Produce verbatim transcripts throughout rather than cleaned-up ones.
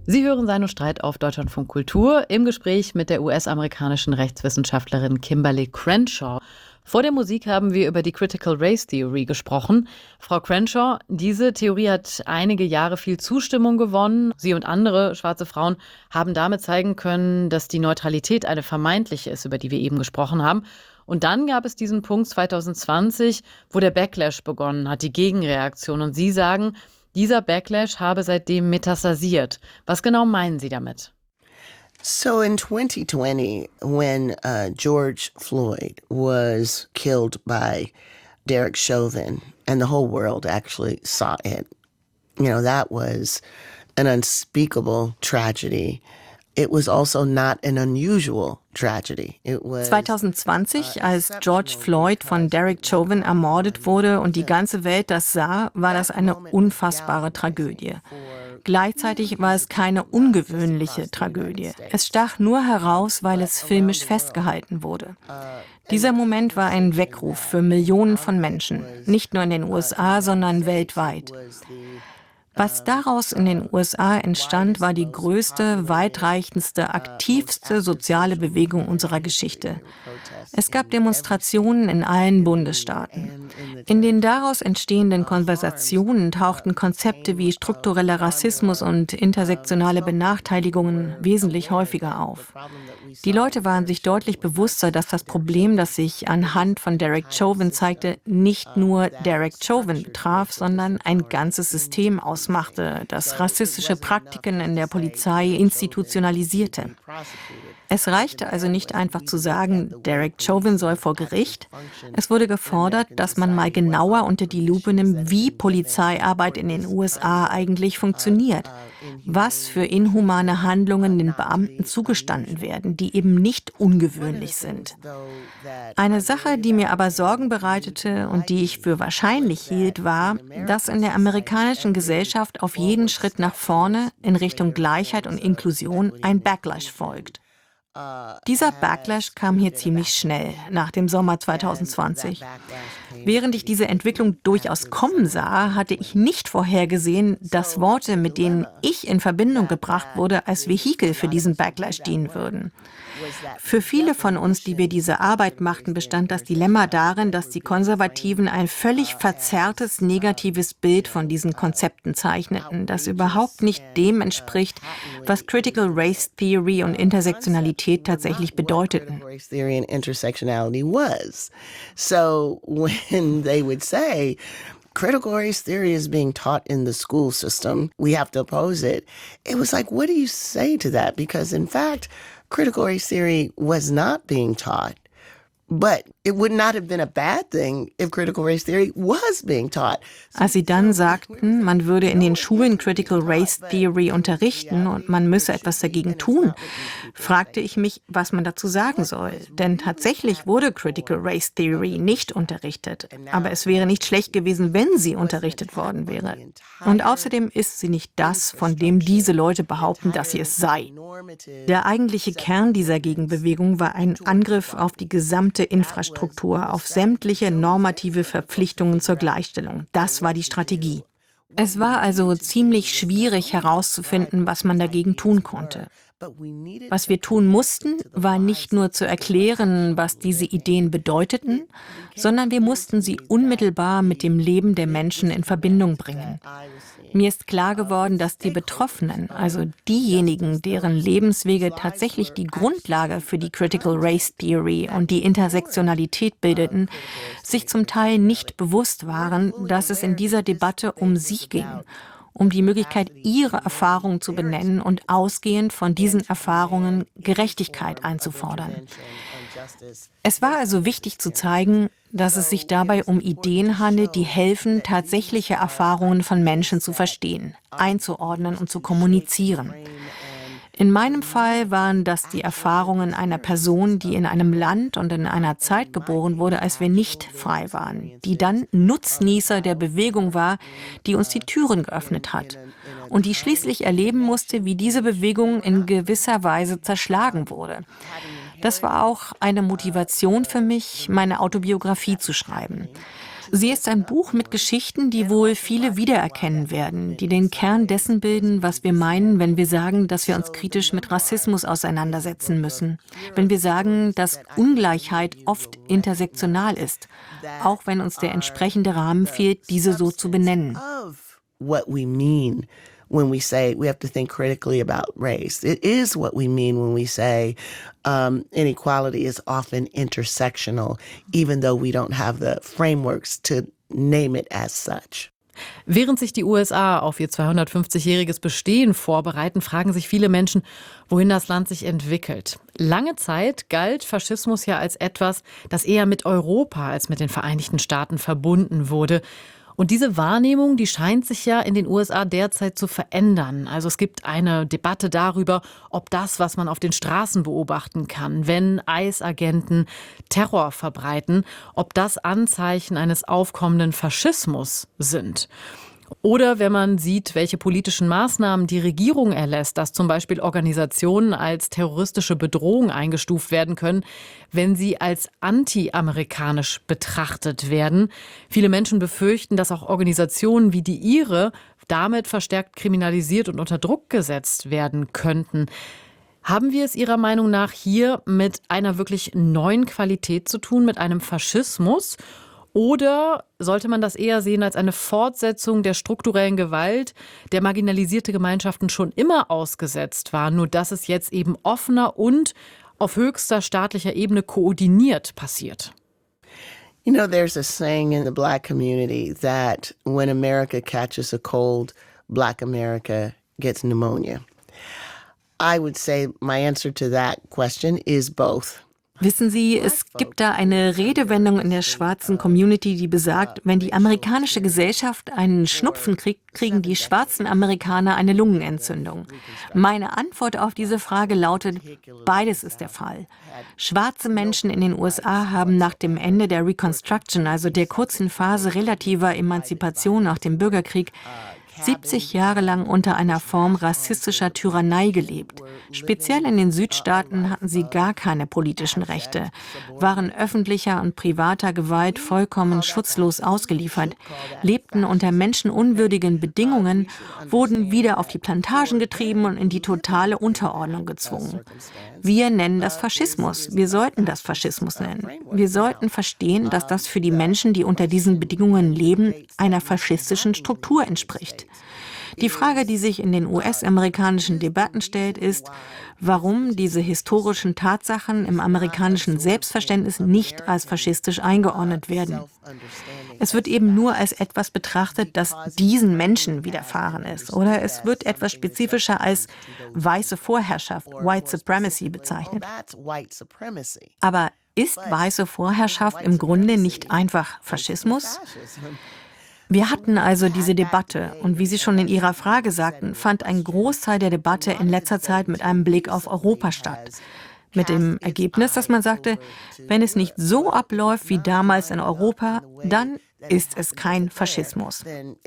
Sie hören Sein und Streit auf Deutschlandfunk Kultur im Gespräch mit der U S-amerikanischen Rechtswissenschaftlerin Kimberlé Crenshaw. Vor der Musik haben wir über die Critical Race Theory gesprochen. Frau Crenshaw, diese Theorie hat einige Jahre viel Zustimmung gewonnen. Sie und andere schwarze Frauen haben damit zeigen können, dass die Neutralität eine vermeintliche ist, über die wir eben gesprochen haben. Und dann gab es diesen Punkt zwanzig zwanzig, wo der Backlash begonnen hat, die Gegenreaktion. Und Sie sagen, dieser Backlash habe seitdem metastasiert. Was genau meinen Sie damit? So in twenty twenty, when uh, George Floyd was killed by Derek Chauvin, and the whole world actually saw it, you know, that was an unspeakable tragedy. It was also not an unusual tragedy. It was, zwanzig zwanzig, als George Floyd von Derek Chauvin ermordet wurde und die ganze Welt das sah, war das eine unfassbare Tragödie. Gleichzeitig war es keine ungewöhnliche Tragödie. Es stach nur heraus, weil es filmisch festgehalten wurde. Dieser Moment war ein Weckruf für Millionen von Menschen, nicht nur in den U S A, sondern weltweit. Was daraus in den U S A entstand, war die größte, weitreichendste, aktivste soziale Bewegung unserer Geschichte. Es gab Demonstrationen in allen Bundesstaaten. In den daraus entstehenden Konversationen tauchten Konzepte wie struktureller Rassismus und intersektionale Benachteiligungen wesentlich häufiger auf. Die Leute waren sich deutlich bewusster, dass das Problem, das sich anhand von Derek Chauvin zeigte, nicht nur Derek Chauvin betraf, sondern ein ganzes System ausmachte, das rassistische Praktiken in der Polizei institutionalisierte. Es reichte also nicht einfach zu sagen, Derek Chauvin soll vor Gericht. Es wurde gefordert, dass man mal genauer unter die Lupe nimmt, wie Polizeiarbeit in den U S A eigentlich funktioniert. Was für inhumane Handlungen den Beamten zugestanden werden, die eben nicht ungewöhnlich sind. Eine Sache, die mir aber Sorgen bereitete und die ich für wahrscheinlich hielt, war, dass in der amerikanischen Gesellschaft auf jeden Schritt nach vorne in Richtung Gleichheit und Inklusion ein Backlash folgt. Dieser Backlash kam hier ziemlich schnell, nach dem Sommer zwanzig zwanzig. Während ich diese Entwicklung durchaus kommen sah, hatte ich nicht vorhergesehen, dass Worte, mit denen ich in Verbindung gebracht wurde, als Vehikel für diesen Backlash dienen würden. Für viele von uns, die wir diese Arbeit machten, bestand das Dilemma darin, dass die Konservativen ein völlig verzerrtes, negatives Bild von diesen Konzepten zeichneten, das überhaupt nicht dem entspricht, was Critical Race Theory und Intersektionalität tatsächlich bedeuteten. So when they would say, critical race theory is being taught in the school system, we have to oppose it. It was like, what do you say to that? Because in fact, critical race theory was not being taught. But it would not have been a bad thing if critical race theory was being taught. Als sie dann sagten, man würde in den Schulen Critical Race Theory unterrichten und man müsse etwas dagegen tun, fragte ich mich, was man dazu sagen soll. Denn tatsächlich wurde Critical Race Theory nicht unterrichtet. Aber es wäre nicht schlecht gewesen, wenn sie unterrichtet worden wäre. Und außerdem ist sie nicht das, von dem diese Leute behaupten, dass sie es sei. Der eigentliche Kern dieser Gegenbewegung war ein Angriff auf die gesamte Infrastruktur, auf sämtliche normative Verpflichtungen zur Gleichstellung. Das war die Strategie. Es war also ziemlich schwierig herauszufinden, was man dagegen tun konnte. Was wir tun mussten, war nicht nur zu erklären, was diese Ideen bedeuteten, sondern wir mussten sie unmittelbar mit dem Leben der Menschen in Verbindung bringen. Mir ist klar geworden, dass die Betroffenen, also diejenigen, deren Lebenswege tatsächlich die Grundlage für die Critical Race Theory und die Intersektionalität bildeten, sich zum Teil nicht bewusst waren, dass es in dieser Debatte um sie ging, um die Möglichkeit, ihre Erfahrungen zu benennen und ausgehend von diesen Erfahrungen Gerechtigkeit einzufordern. Es war also wichtig zu zeigen, dass es sich dabei um Ideen handelt, die helfen, tatsächliche Erfahrungen von Menschen zu verstehen, einzuordnen und zu kommunizieren. In meinem Fall waren das die Erfahrungen einer Person, die in einem Land und in einer Zeit geboren wurde, als wir nicht frei waren, die dann Nutznießer der Bewegung war, die uns die Türen geöffnet hat und die schließlich erleben musste, wie diese Bewegung in gewisser Weise zerschlagen wurde. Das war auch eine Motivation für mich, meine Autobiografie zu schreiben. Sie ist ein Buch mit Geschichten, die wohl viele wiedererkennen werden, die den Kern dessen bilden, was wir meinen, wenn wir sagen, dass wir uns kritisch mit Rassismus auseinandersetzen müssen. Wenn wir sagen, dass Ungleichheit oft intersektional ist, auch wenn uns der entsprechende Rahmen fehlt, diese so zu benennen. What we mean when we say we have to think critically about race. It is what we mean when we say um, inequality is often intersectional, even though we don't have the frameworks to name it as such. Während sich die U S A auf ihr zweihundertfünfzigjähriges Bestehen vorbereiten, fragen sich viele Menschen, wohin das Land sich entwickelt. Lange Zeit galt Faschismus ja als etwas, das eher mit Europa als mit den Vereinigten Staaten verbunden wurde. Und diese Wahrnehmung, die scheint sich ja in den U S A derzeit zu verändern. Also es gibt eine Debatte darüber, ob das, was man auf den Straßen beobachten kann, wenn I C E-Agenten Terror verbreiten, ob das Anzeichen eines aufkommenden Faschismus sind. Oder wenn man sieht, welche politischen Maßnahmen die Regierung erlässt, dass zum Beispiel Organisationen als terroristische Bedrohung eingestuft werden können, wenn sie als anti-amerikanisch betrachtet werden. Viele Menschen befürchten, dass auch Organisationen wie die ihre damit verstärkt kriminalisiert und unter Druck gesetzt werden könnten. Haben wir es Ihrer Meinung nach hier mit einer wirklich neuen Qualität zu tun, mit einem Faschismus? Oder sollte man das eher sehen als eine Fortsetzung der strukturellen Gewalt, der marginalisierte Gemeinschaften schon immer ausgesetzt waren, nur dass es jetzt eben offener und auf höchster staatlicher Ebene koordiniert passiert? You know, there's a saying in the Black community that when America catches a cold, Black America gets pneumonia. I would say my answer to that question is both. Wissen Sie, es gibt da eine Redewendung in der schwarzen Community, die besagt, wenn die amerikanische Gesellschaft einen Schnupfen kriegt, kriegen die schwarzen Amerikaner eine Lungenentzündung. Meine Antwort auf diese Frage lautet, beides ist der Fall. Schwarze Menschen in den U S A haben nach dem Ende der Reconstruction, also der kurzen Phase relativer Emanzipation nach dem Bürgerkrieg, siebzig Jahre lang unter einer Form rassistischer Tyrannei gelebt. Speziell in den Südstaaten hatten sie gar keine politischen Rechte, waren öffentlicher und privater Gewalt vollkommen schutzlos ausgeliefert, lebten unter menschenunwürdigen Bedingungen, wurden wieder auf die Plantagen getrieben und in die totale Unterordnung gezwungen. Wir nennen das Faschismus. Wir sollten das Faschismus nennen. Wir sollten verstehen, dass das für die Menschen, die unter diesen Bedingungen leben, einer faschistischen Struktur entspricht. Die Frage, die sich in den U S-amerikanischen Debatten stellt, ist, warum diese historischen Tatsachen im amerikanischen Selbstverständnis nicht als faschistisch eingeordnet werden. Es wird eben nur als etwas betrachtet, das diesen Menschen widerfahren ist. Oder es wird etwas spezifischer als weiße Vorherrschaft, White Supremacy, bezeichnet. Aber ist weiße Vorherrschaft im Grunde nicht einfach Faschismus? Wir hatten also diese Debatte und wie Sie schon in Ihrer Frage sagten, fand ein Großteil der Debatte in letzter Zeit mit einem Blick auf Europa statt. Mit dem Ergebnis, dass man sagte, wenn es nicht so abläuft wie damals in Europa, dann ist es kein Faschismus.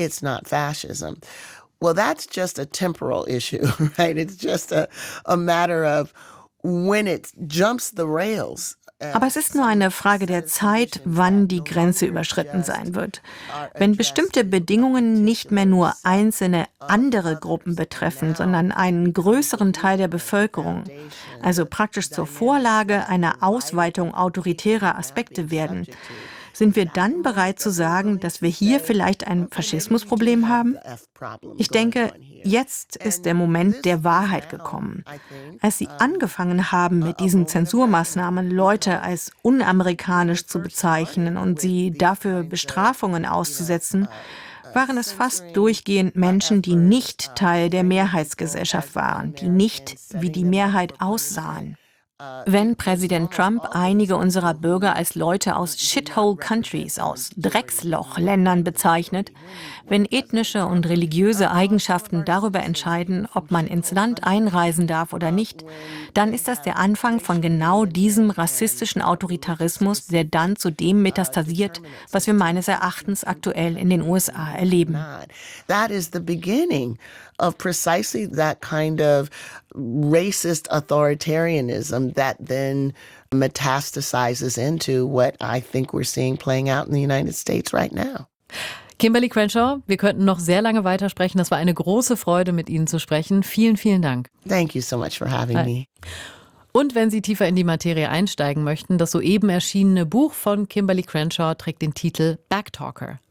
Well, that's just a temporal issue, right? It's just a, a matter of when it jumps the rails. Aber es ist nur eine Frage der Zeit, wann die Grenze überschritten sein wird. Wenn bestimmte Bedingungen nicht mehr nur einzelne andere Gruppen betreffen, sondern einen größeren Teil der Bevölkerung, also praktisch zur Vorlage einer Ausweitung autoritärer Aspekte werden, sind wir dann bereit zu sagen, dass wir hier vielleicht ein Faschismusproblem haben? Ich denke, jetzt ist der Moment der Wahrheit gekommen. Als Sie angefangen haben, mit diesen Zensurmaßnahmen Leute als unamerikanisch zu bezeichnen und sie dafür Bestrafungen auszusetzen, waren es fast durchgehend Menschen, die nicht Teil der Mehrheitsgesellschaft waren, die nicht wie die Mehrheit aussahen. Wenn Präsident Trump einige unserer Bürger als Leute aus Shithole Countries, aus Dreckslochländern bezeichnet, wenn ethnische und religiöse Eigenschaften darüber entscheiden, ob man ins Land einreisen darf oder nicht, dann ist das der Anfang von genau diesem rassistischen Autoritarismus, der dann zu dem metastasiert, was wir meines Erachtens aktuell in den U S A erleben. That is the beginning of precisely that kind of racist authoritarianism that then metastasizes into what I think we're seeing playing out in the United States right now. Kimberlé Crenshaw, wir könnten noch sehr lange weitersprechen. Das war eine große Freude, mit Ihnen zu sprechen. Vielen, vielen Dank. Thank you so much for having me. Und wenn Sie tiefer in die Materie einsteigen möchten, das soeben erschienene Buch von Kimberlé Crenshaw trägt den Titel Backtalker.